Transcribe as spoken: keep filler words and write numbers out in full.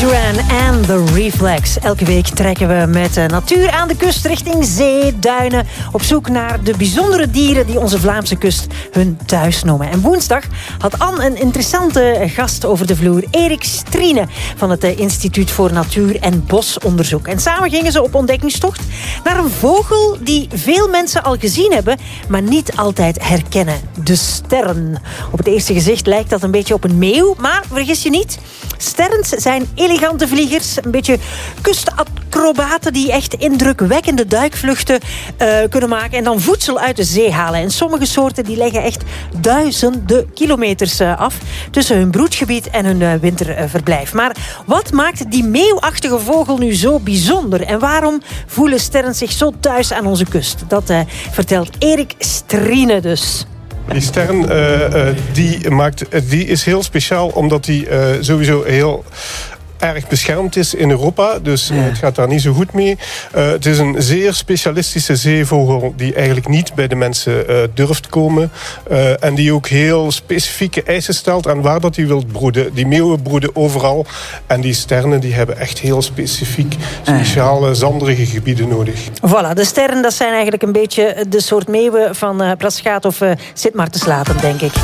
Duran en The Reflex. Elke week trekken we met natuur aan de kust richting zee, duinen, op zoek naar de bijzondere dieren die onze Vlaamse kust hun thuis noemen. En woensdag had Anne een interessante gast over de vloer. Erik Striene van het Instituut voor Natuur- en Bosonderzoek. En samen gingen ze op ontdekkingstocht naar een vogel die veel mensen al gezien hebben, maar niet altijd herkennen. De stern. Op het eerste gezicht lijkt dat een beetje op een meeuw, maar vergis je niet. Sterns zijn elegante vliegers, een beetje kustacrobaten die echt indrukwekkende duikvluchten uh, kunnen maken en dan voedsel uit de zee halen. En sommige soorten die leggen echt duizenden kilometers uh, af tussen hun broedgebied en hun uh, winterverblijf. Maar wat maakt die meeuwachtige vogel nu zo bijzonder? En waarom voelen sterns zich zo thuis aan onze kust? Dat uh, vertelt Erik Striene dus. Die stern uh, uh, die maakt, uh, die is heel speciaal omdat die uh, sowieso heel erg beschermd is in Europa. Dus uh, het gaat daar niet zo goed mee. Uh, het is een zeer specialistische zeevogel die eigenlijk niet bij de mensen uh, durft komen. Uh, en die ook heel specifieke eisen stelt aan waar dat hij wil broeden. Die meeuwen broeden overal. En die sternen die hebben echt heel specifiek speciale zanderige gebieden nodig. Voilà, de sterren dat zijn eigenlijk een beetje de soort meeuwen van uh, Plasgaat of uh, Sint Maartenslaten, denk ik.